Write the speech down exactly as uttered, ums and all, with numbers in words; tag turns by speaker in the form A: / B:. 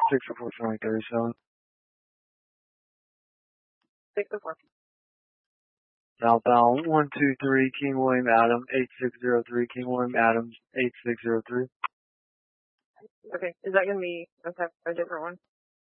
A: six oh four twenty thirty-seven.
B: six oh four.
A: Southbound one two three King William Adams eight six zero three King William Adams eight six zero three.
B: Okay, is that gonna be okay? A different one?